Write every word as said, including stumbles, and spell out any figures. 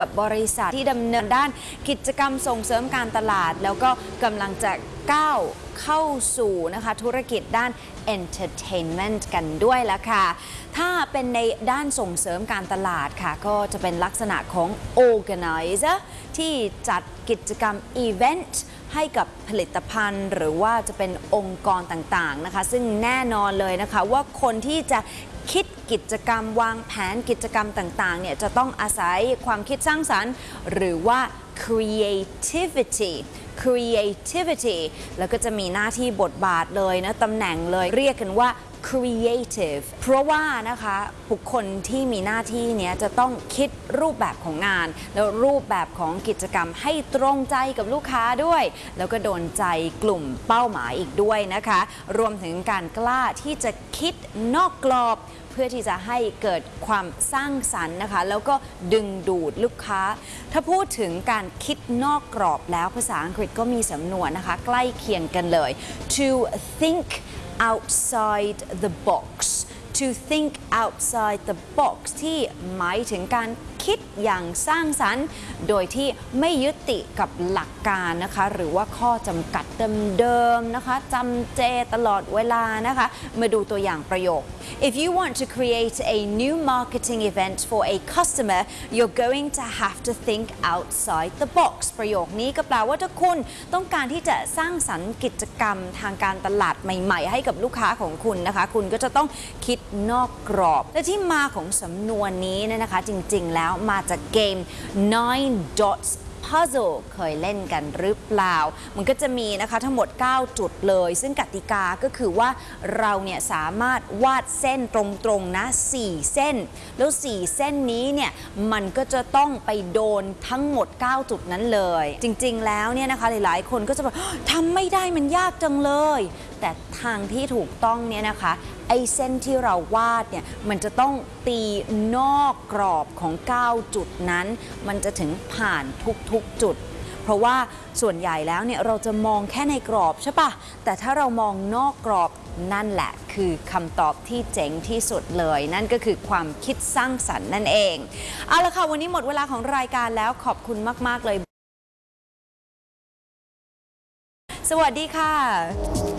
บริษัทที่ดำเนินด้านกิจกรรมส่งเสริมการตลาดแล้วก็กำลังจะก้าวเข้าสู่นะคะธุรกิจด้าน entertainment กันด้วยละค่ะถ้าเป็นในด้านส่งเสริมการตลาดค่ะก็จะเป็นลักษณะของ organizer ที่จัดกิจกรรม event ให้กับผลิตภัณฑ์หรือว่าจะเป็นองค์กรต่างๆนะคะซึ่งแน่นอนเลยนะคะว่าคนที่จะคิดกิจกรรมวางแผนกิจกรรมต่างๆเนี่ยจะต้องอาศัยความคิดสร้างสรรค์หรือว่า creativity creativity แล้วก็จะมีหน้าที่บทบาทเลยนะตำแหน่งเลยเรียกกันว่า creative เพราะว่านะคะบุคคลที่มีหน้าที่เนี้ยจะต้องคิดรูปแบบของงานแล้วรูปแบบของกิจกรรมให้ตรงใจกับลูกค้าด้วยแล้วก็โดนใจกลุ่มเป้าหมายอีกด้วยนะคะรวมถึงการกล้าที่จะคิดนอกกรอบเพื่อที่จะให้เกิดความสร้างสรรค์นะคะแล้วก็ดึงดูดลูกค้าถ้าพูดถึงการคิดนอกกรอบแล้วภาษาอังกฤษก็มีสำนวนนะคะใกล้เคียงกันเลย to think outside the box to think outside the box ที่หมายถึงการคิดอย่างสร้างสรรค์โดยที่ไม่ยึดติดกับหลักการนะคะหรือว่าข้อจำกัดเดิมๆนะคะจำเจตลอดเวลานะคะมาดูตัวอย่างประโยค If you want to create a new marketing event for a customer you're going to have to think outside the box ประโยคนี้ก็แปลว่าถ้าคุณต้องการที่จะสร้างสรรค์กิจกรรมทางการตลาดใหม่ๆให้กับลูกค้าของคุณนะคะคุณก็จะต้องคิดนอกกรอบและที่มาของสำนวนนี้เนี่ยนะคะจริงๆแล้วมาจากเกม nine dots puzzle เคยเล่นกันหรือเปล่ามันก็จะมีนะคะทั้งหมดเก้าจุดเลยซึ่งกติกาก็คือว่าเราเนี่ยสามารถวาดเส้นตรงๆนะสี่เส้นแล้วสี่เส้นนี้เนี่ยมันก็จะต้องไปโดนทั้งหมดเก้าจุดนั้นเลยจริงๆแล้วเนี่ยนะคะหลายๆคนก็จะบอกทำไม่ได้มันยากจังเลยแต่ทางที่ถูกต้องเนี่ยนะคะไอ้เส้นที่เราวาดเนี่ยมันจะต้องตีนอกกรอบของเก้าจุดนั้นมันจะถึงผ่านทุกๆจุดเพราะว่าส่วนใหญ่แล้วเนี่ยเราจะมองแค่ในกรอบใช่ปะแต่ถ้าเรามองนอกกรอบนั่นแหละคือคำตอบที่เจ๋งที่สุดเลยนั่นก็คือความคิดสร้างสรรค์นั่นเองเอาละค่ะวันนี้หมดเวลาของรายการแล้วขอบคุณมากๆเลยสวัสดีค่ะ